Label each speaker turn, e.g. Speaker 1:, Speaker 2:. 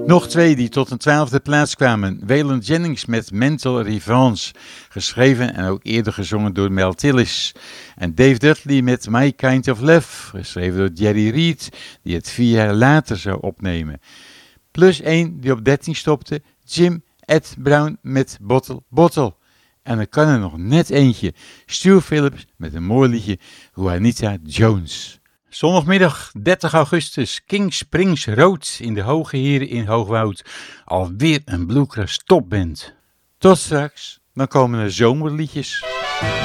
Speaker 1: Nog twee die tot een 12e plaats kwamen. Waylon Jennings met Mental Revenge, geschreven en ook eerder gezongen door Mel Tillis. En Dave Dudley met My Kind of Love, geschreven door Jerry Reed, die het 4 jaar later zou opnemen. Plus 1 die op 13 stopte, Jim Ed Brown met Bottle Bottle. En er kan er nog net eentje, Stu Phillips met een mooi liedje, Juanita Jones. Zondagmiddag 30 augustus, King Springs Road in de Hoge Heren in Hoogwoud. Alweer een bluegrass topband. Tot straks, dan komen er zomerliedjes.